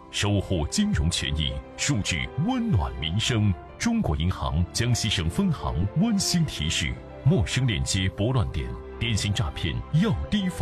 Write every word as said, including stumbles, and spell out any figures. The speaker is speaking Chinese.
守护金融权益，数据温暖民生。中国银行江西省分行温馨提示：陌生链接拨乱点，电信诈骗要提防。